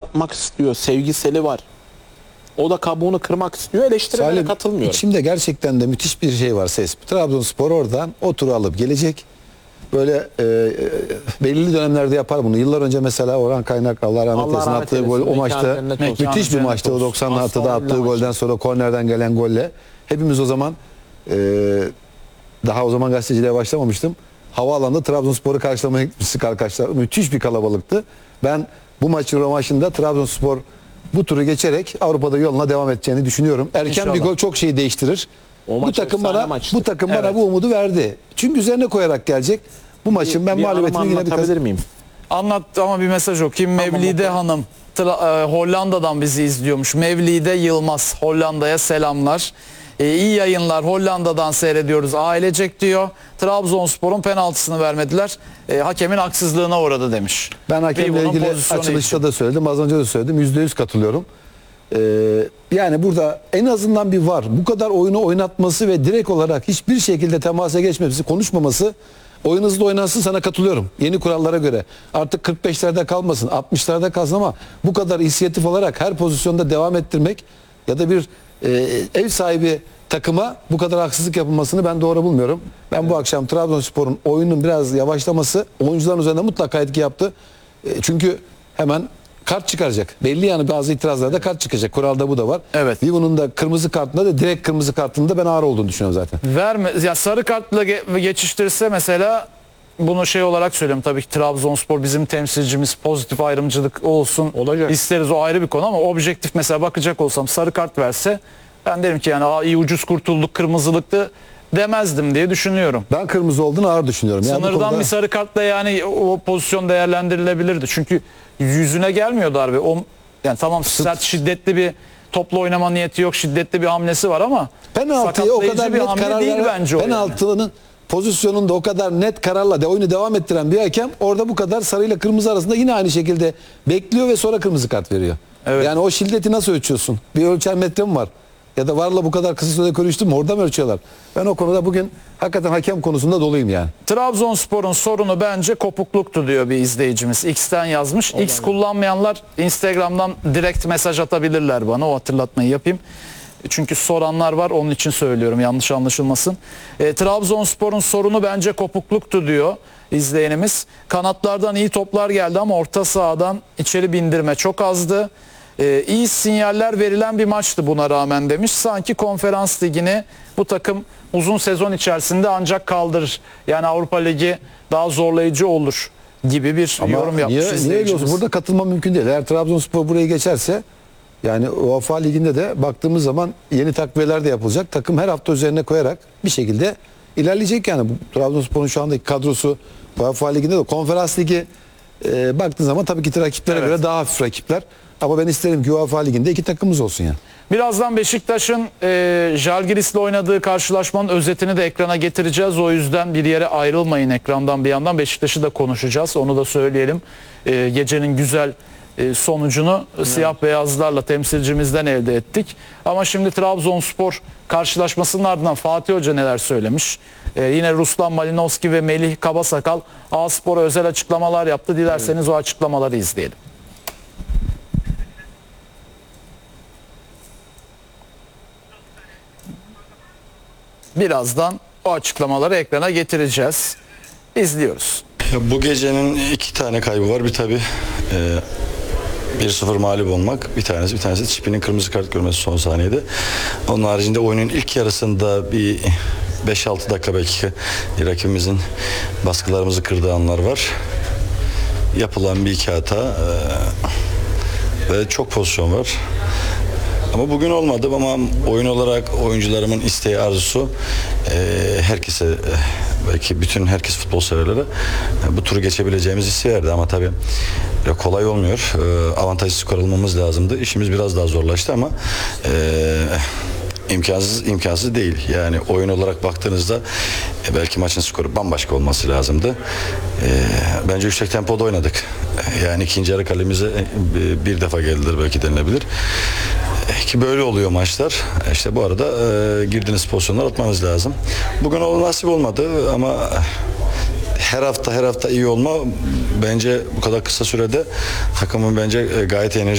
yapmak istiyor. Sevgiseli var. O da kabuğunu kırmak istiyor. Eleştirilere Salim, katılmıyorum. İçimde gerçekten de müthiş bir şey var, ses. Trabzonspor oradan o turu alıp gelecek. Böyle belirli dönemlerde yapar bunu. Yıllar önce mesela Orhan Kaynak, Allah rahmet Allah eylesin, rahmet attığı eylesin. gol, o Mekanı maçta cennet olsun. müthiş bir maçtı. O 96'da attığı golden sonra kornerden gelen golle. Hepimiz o zaman daha o zaman gazeteciliğe başlamamıştım. Havaalanında Trabzonspor'u karşılamaya gitmiştik arkadaşlar. Müthiş bir kalabalıktı. Ben bu maçın rövanşında Trabzonspor bu turu geçerek Avrupa'da yoluna devam edeceğini düşünüyorum. Erken İnşallah. bir gol çok şeyi değiştirir. O Bu maç takım efsane bana maçtı. bu takım bana Evet. bu umudu verdi. Çünkü üzerine koyarak gelecek. Bu maçın ben Bir mağlubiyetini anımı yine bir anlatabilir miyim? Anlat ama bir mesaj okuyayım. Mevlide Hanım Hollanda'dan bizi izliyormuş. Mevlide Yılmaz Hollanda'ya selamlar. İyi yayınlar, Hollanda'dan seyrediyoruz ailecek diyor. Trabzonspor'un penaltısını vermediler. Hakemin haksızlığına uğradı demiş. Ben hakemle Ve bunun ilgili pozisyonu açılışta için. da söyledim, az önce de söyledim. %100 katılıyorum. Yani burada en azından bir var. Bu kadar oyunu oynatması ve direkt olarak hiçbir şekilde temasa geçmemesi, konuşmaması, oyun hızlı oynansın, sana katılıyorum. Yeni kurallara göre. Artık 45'lerde kalmasın, 60'larda kalsın ama bu kadar inisiyatif olarak her pozisyonda devam ettirmek ya da bir ev sahibi takıma bu kadar haksızlık yapılmasını ben doğru bulmuyorum. Ben bu akşam Trabzonspor'un oyunun biraz yavaşlaması oyuncuların üzerinde mutlaka etki yaptı. Çünkü hemen kart çıkaracak. Belli yani, bazı itirazlarda kart çıkacak. Kuralda bu da var. Evet. Vivun'un da kırmızı kartında da direkt kırmızı kartında ben ağır olduğunu düşünüyorum zaten. Verme, ya sarı kartla geçiştirirse mesela, bunu şey olarak söylüyorum, tabii ki Trabzonspor bizim temsilcimiz, pozitif ayrımcılık olsun Olacak. isteriz, o ayrı bir konu, ama objektif mesela bakacak olsam sarı kart verse ben derim ki yani iyi ucuz kurtulduk, kırmızılıktı demezdim diye düşünüyorum. Ben kırmızı olduğunu ağır düşünüyorum. Yani bu Sınırdan konuda bir sarı kartla yani o pozisyon değerlendirilebilirdi. Çünkü yüzüne gelmiyor darbe. O yani tamam, sert, şiddetli bir topla oynama niyeti yok, şiddetli bir hamlesi var ama penaltıya o sakatlayıcı kadar bir net hamle karar değil veren, bence o. Yani. penaltının pozisyonunda o kadar net kararla oyunu devam ettiren bir hakem orada bu kadar sarıyla kırmızı arasında yine aynı şekilde bekliyor ve sonra kırmızı kart veriyor. Evet. Yani o şiddeti nasıl ölçüyorsun? Bir ölçer metre mi var? Ya da VAR'la bu kadar kısa sürede görüştün mü? Orada mı ölçüyorlar? Ben o konuda bugün hakikaten hakem konusunda doluyum yani. Trabzonspor'un sorunu bence kopukluktu diyor bir izleyicimiz. X'ten yazmış. X kullanmayanlar Instagram'dan direkt mesaj atabilirler bana. O hatırlatmayı yapayım. Çünkü soranlar var, onun için söylüyorum, yanlış anlaşılmasın. Trabzonspor'un sorunu bence kopukluktu diyor izleyenimiz. Kanatlardan iyi toplar geldi ama orta sahadan içeri bindirme çok azdı. İyi sinyaller verilen bir maçtı buna rağmen demiş. Sanki Konferans Ligi'ni bu takım uzun sezon içerisinde ancak kaldırır. Yani Avrupa Ligi daha zorlayıcı olur gibi bir yorum yapmış niye öyle olsun? izleyicimiz. Burada katılma mümkün değil. Eğer Trabzonspor burayı geçerse, yani UEFA Ligi'nde de baktığımız zaman yeni takviyeler de yapılacak. Takım her hafta üzerine koyarak bir şekilde ilerleyecek yani. Trabzonspor'un şu andaki kadrosu UEFA Ligi'nde de, Konferans Ligi baktığın zaman tabii ki rakiplere Evet. göre daha hafif rakipler. Ama ben isterim ki UEFA Ligi'nde iki takımımız olsun yani. Birazdan Beşiktaş'ın Žalgiris'le oynadığı karşılaşmanın özetini de ekrana getireceğiz. O yüzden bir yere ayrılmayın ekrandan, bir yandan Beşiktaş'ı da konuşacağız. Onu da söyleyelim. Gecenin güzel sonucunu siyah beyazlarla temsilcimizden elde ettik. Ama şimdi Trabzonspor karşılaşmasının ardından Fatih Hoca neler söylemiş? Yine Ruslan Malinovski ve Melih Kabasakal A-Spor'a özel açıklamalar yaptı. Dilerseniz o açıklamaları izleyelim. Birazdan o açıklamaları ekrana getireceğiz. İzliyoruz. Bu gecenin iki tane kaybı var. Bir tabii 1-0 mağlup olmak. Bir tanesi Çipi'nin kırmızı kart görmesi son saniyede. Onun haricinde oyunun ilk yarısında bir 5-6 dakika belki rakibimizin baskılarımızı kırdığı anlar var. Yapılan bir iki hata ve çok pozisyon var. Ama bugün olmadı, ama oyun olarak oyuncularımın isteği, arzusu herkese, belki bütün herkes, futbol severlere bu turu geçebileceğimiz hissi verdi. Ama tabii kolay olmuyor. Avantajlı skor almamız lazımdı. İşimiz biraz daha zorlaştı ama imkansız değil. Yani oyun olarak baktığınızda belki maçın skoru bambaşka olması lazımdı. Bence yüksek tempoda oynadık. Yani ikinci yarı kalemize bir defa geldiler belki denilebilir. Ki böyle oluyor maçlar. İşte bu arada girdiğiniz pozisyonlar atmanız lazım. Bugün o nasip olmadı ama her hafta iyi olma bence bu kadar kısa sürede takımın bence gayet enerjik